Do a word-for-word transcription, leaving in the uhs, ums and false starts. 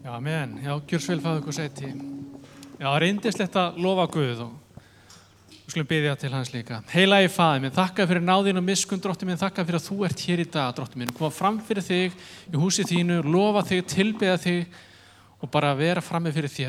Já, amen. Já, gjör svo vel fáðu ykkur sæti. Já, reyndislegt að lofa Guð og við skulum biðja til hans líka. Heilagi Faðir minn, þakka fyrir náðin og miskunn, Drottinn minn, þakka fyrir að þú ert hér í dag, Drottinn minn. Koma fram fyrir þig í húsi þínu, lofa þig, tilbiðja þig og bara vera frammi fyrir þér.